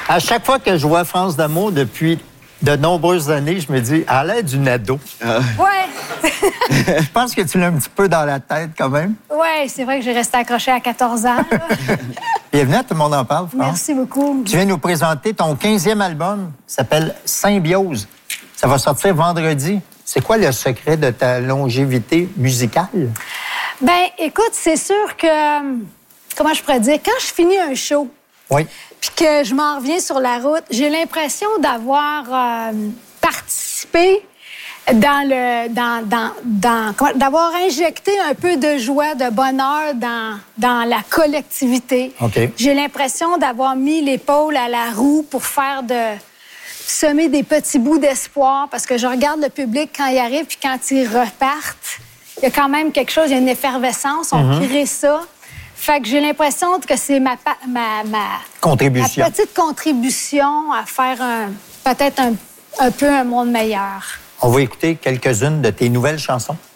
À chaque fois que je vois France d'amour depuis de nombreuses années, je me dis, à l'aide d'une ado. Ouais. Je pense que tu l'as un petit peu dans la tête quand même. Ouais, c'est vrai que j'ai resté accrochée à 14 ans. Bienvenue à Tout le monde en parle, France. Merci beaucoup. Tu viens nous présenter ton 15e album, s'appelle Symbiose. Ça va sortir vendredi. C'est quoi le secret de ta longévité musicale? Ben, écoute, c'est sûr que, comment je pourrais dire, quand je finis un show, Oui. puis que je m'en reviens sur la route, j'ai l'impression d'avoir participé d'avoir injecté un peu de joie, de bonheur dans la collectivité. OK. J'ai l'impression d'avoir mis l'épaule à la roue pour semer des petits bouts d'espoir, parce que je regarde le public quand il arrive puis quand ils repartent, il y a quand même quelque chose, il y a une effervescence, on crée ça. Fait que j'ai l'impression que c'est ma Contribution. ma petite contribution à faire peut-être un peu un monde meilleur. On va écouter quelques-unes de tes nouvelles chansons.